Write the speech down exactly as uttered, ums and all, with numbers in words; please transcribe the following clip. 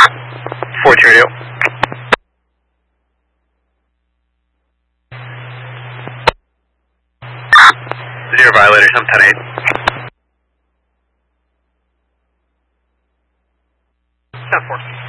four two two. Zero violators, I'm ten eight. ten four.